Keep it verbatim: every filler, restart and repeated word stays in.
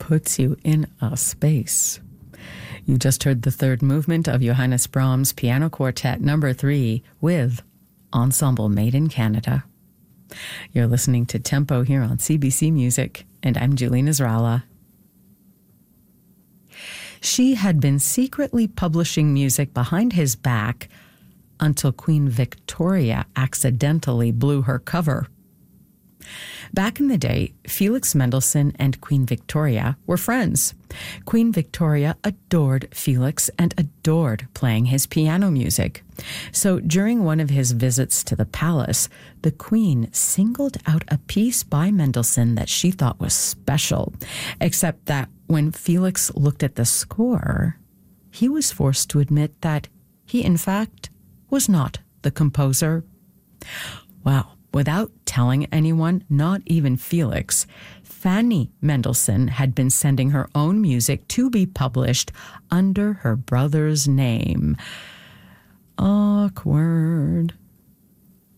puts you in a space. You just heard the third movement of Johannes Brahms' Piano Quartet number three with Ensemble Made in Canada. You're listening to Tempo here on C B C Music, and I'm Julie Nasrallah. She had been secretly publishing music behind his back until Queen Victoria accidentally blew her cover. Back in the day, Felix Mendelssohn and Queen Victoria were friends. Queen Victoria adored Felix and adored playing his piano music. So during one of his visits to the palace, the Queen singled out a piece by Mendelssohn that she thought was special, except that when Felix looked at the score, he was forced to admit that he, in fact, was not the composer. Wow. Without telling anyone, not even Felix, Fanny Mendelssohn had been sending her own music to be published under her brother's name. Awkward.